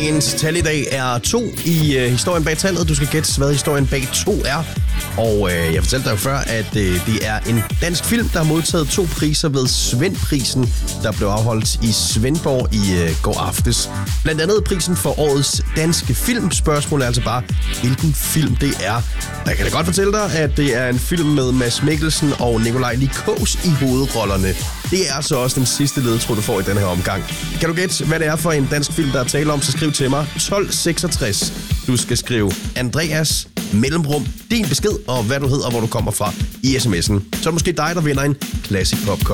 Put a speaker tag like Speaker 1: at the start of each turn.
Speaker 1: Dagens tal i dag er 2 i historien bag tallet. Du skal gætte, hvad historien bag 2 er. Og jeg fortalte dig jo før, at det er en dansk film, der har modtaget 2 priser ved Svendprisen, der blev afholdt i Svendborg i går aftes. Blandt andet prisen for årets danske film. Spørgsmålet er altså bare, hvilken film det er. Jeg kan da godt fortælle dig, at det er en film med Mads Mikkelsen og Nikolaj Likås i hovedrollerne. Det er altså også den sidste ledetråd, du får i den her omgang. Kan du gætte, hvad det er for en dansk film, der er tale om, så skriv til mig 1266. Du skal skrive Andreas mellemrum, din besked og hvad du hedder og hvor du kommer fra i sms'en. Så er det måske dig, der vinder en Classic Popcorn.